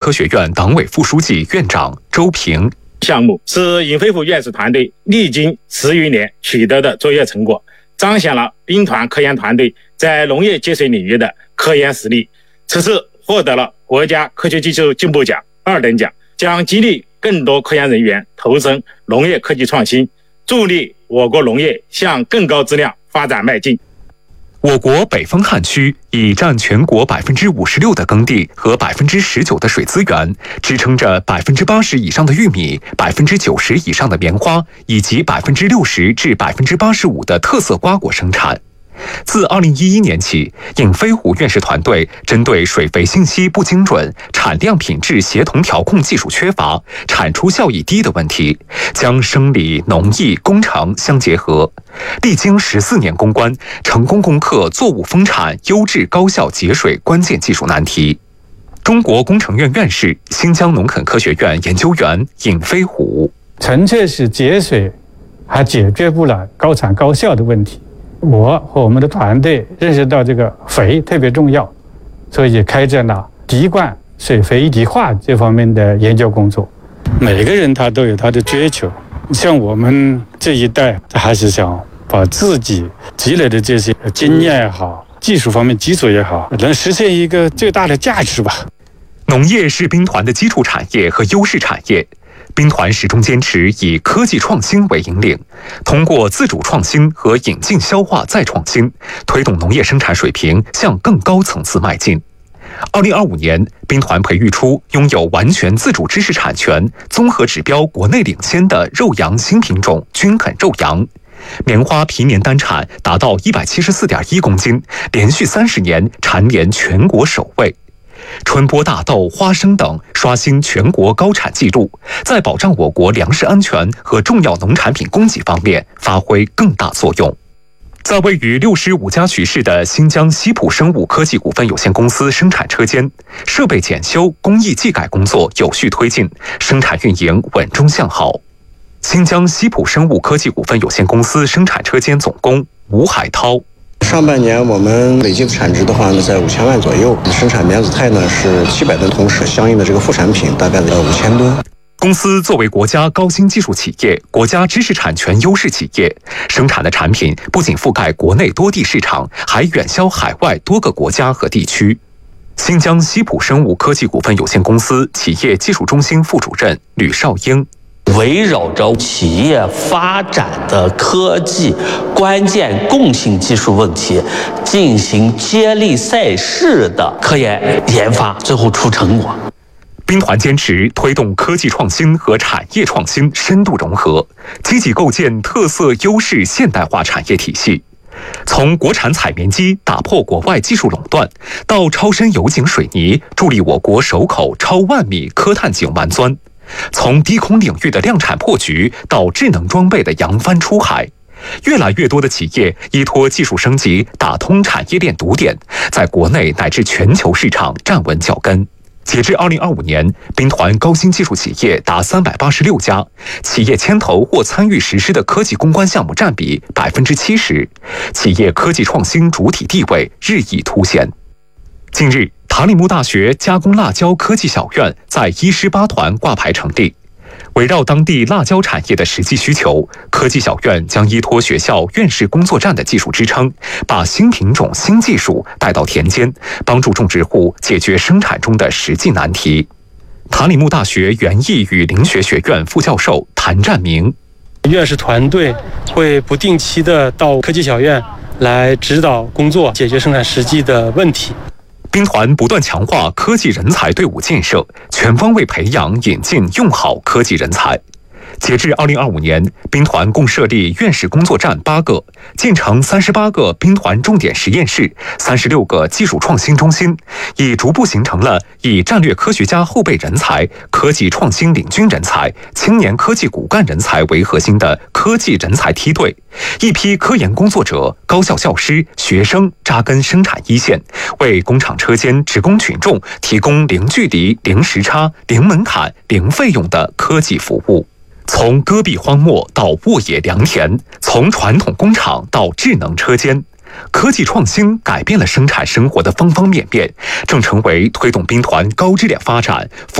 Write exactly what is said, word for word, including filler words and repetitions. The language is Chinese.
科学院党委副书记、院长周平。 项目是尹飞虎院士团队历经十余年取得的卓越成果，彰显了兵团科研团队在农业接水领域的科研实力。此次获得了国家科学技术进步奖二等奖，将激励更多科研人员投身农业科技创新，助力我国农业向更高质量发展迈进。 我国北方旱区已占全国百分之五十六的耕地和百分之十九的水资源，支撑着百分之八十以上的玉米、百分之九十以上的棉花以及百分之六十至百分之八十五的特色瓜果生产。自二零一一年起，尹飞虎院士团队针对水肥信息不精准、产量品质协同调控技术缺乏、产出效益低的问题，将生理、农艺、工程相结合，历经十四年攻关，成功攻克作物丰产、优质高效节水关键技术难题。中国工程院院士、新疆农垦科学院研究员尹飞虎： 纯粹是节水，还解决不了高产高效的问题。我和我们的团队认识到这个肥特别重要，所以开展了滴灌水肥一体化这方面的研究工作。每个人他都有他的追求，像我们这一代还是想把自己积累的这些经验也好，技术方面基础也好，能实现一个最大的价值吧。 农业是兵团的基础产业和优势产业。兵团始终坚持以科技创新为引领，通过自主创新和引进消化再创新，推动农业生产水平向更高层次迈进。二零二五年，兵团培育出拥有完全自主知识产权、综合指标国内领先的肉羊新品种均肯肉羊，棉花皮年单产达到一百七十四点一公斤，连续三十年蝉联全国首位。春播大豆、花生等刷新全国高产纪录，在保障我国粮食安全和重要农产品供给方面发挥更大作用。在位于六十五家渠市的新疆西普生物科技股份有限公司生产车间，设备检修、工艺技改工作有序推进，生产运营稳中向好。新疆西普生物科技股份有限公司生产车间总工吴海涛： 上半年我们累计的产值的话呢，在五千万左右，生产棉子肽呢是七百吨，同时相应的这个副产品大概在五千吨。 公司作为国家高新技术企业、国家知识产权优势企业，生产的产品不仅覆盖国内多地市场，还远销海外多个国家和地区。新疆西普生物科技股份有限公司企业技术中心副主任吕少英： 围绕着企业发展的科技关键共性技术问题，进行接力赛事的科研研发，最后出成果。 兵团坚持推动科技创新和产业创新深度融合，积极构建特色优势现代化产业体系。从国产采棉机打破国外技术垄断，到超深油井水泥助力我国首口超万米科碳井完钻；从低空领域的量产破局到智能装备的扬帆出海，越来越多的企业依托技术升级，打通产业链堵点，在国内乃至全球市场站稳脚跟。截至二零二五年，兵团高新技术企业达三百八十六家，企业牵头或参与实施的科技攻关项目占比百分之七十，企业科技创新主体地位日益凸显。近日，塔里木大学加工辣椒科技小院在一师八团挂牌成立。围绕当地辣椒产业的实际需求，科技小院将依托学校院士工作站的技术支撑，把新品种、新技术带到田间，帮助种植户解决生产中的实际难题。塔里木大学园艺与林学学院副教授谭占明： 院士团队会不定期的到科技小院来指导工作，解决生产实际的问题。 兵团不断强化科技人才队伍建设，全方位培养引进用好科技人才。截至二零二五年，兵团共设立院士工作站八个，建成三十八个兵团重点实验室，三十六个技术创新中心，已逐步形成了以战略科学家后备人才、科技创新领军人才、青年科技骨干人才为核心的科技人才梯队。一批科研工作者、高校教师、学生扎根生产一线，为工厂车间职工群众提供零距离、零时差、零门槛、零费用的科技服务。从戈壁荒漠到沃野良田，从传统工厂到智能车间，科技创新改变了生产生活的方方面面，正成为推动兵团高质量发展、